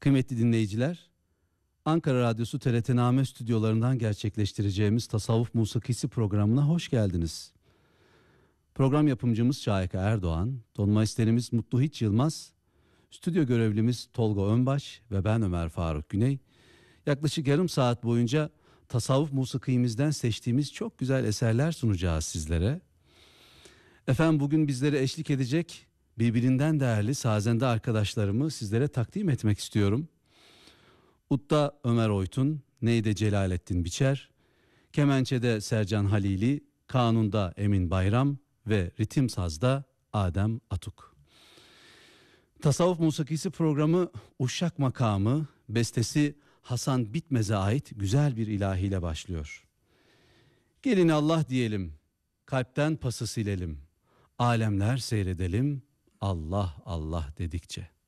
Kıymetli dinleyiciler, Ankara Radyosu TRT-Name stüdyolarından gerçekleştireceğimiz Tasavvuf Musikisi programına hoş geldiniz. Program yapımcımız Şahika Erdoğan, tonmaisterimiz Mutlu Hiç Yılmaz, stüdyo görevlimiz Tolga Önbaş ve ben Ömer Faruk Güney. Yaklaşık yarım saat boyunca tasavvuf musikimizden seçtiğimiz çok güzel eserler sunacağız sizlere. Efendim, bugün bizlere eşlik edecek birbirinden değerli sazende arkadaşlarımı sizlere takdim etmek istiyorum. Ut'ta Ömer Oytun, neyde Celalettin Biçer, kemençede Sercan Halili, kanunda Emin Bayram ve ritim sazda Adem Atuk. Tasavvuf Musikisi programı Uşak makamı, bestesi Hasan Bitmez'e ait güzel bir ilahiyle başlıyor. Gelin Allah diyelim, kalpten pası silelim, alemler seyredelim, Allah Allah dedikçe.